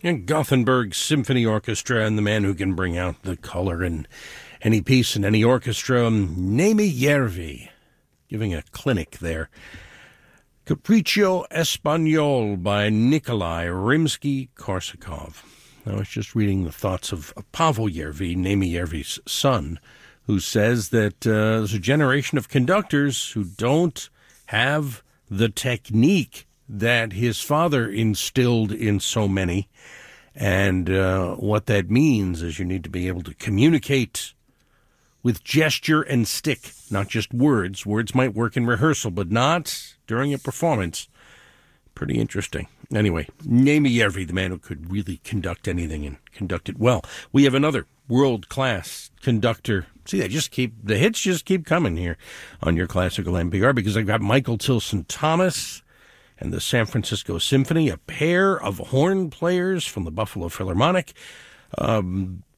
And Gothenburg Symphony Orchestra, and the man who can bring out the color in any piece in any orchestra, Neeme Järvi, giving a clinic there. Capriccio Espagnol by Nikolai Rimsky-Korsakov. I was just reading the thoughts of Pavel Järvi, Neeme Järvi's son, who says that there's a generation of conductors who don't have the technique that his father instilled in so many. And what that means is you need to be able to communicate with gesture and stick, not just words. Words might work in rehearsal, but not during a performance. Pretty interesting. Anyway, Neeme Järvi, the man who could really conduct anything and conduct it well. We have another world-class conductor. See, the hits just keep coming here on your classical NPR, because I've got Michael Tilson Thomas and the San Francisco Symphony, a pair of horn players from the Buffalo Philharmonic.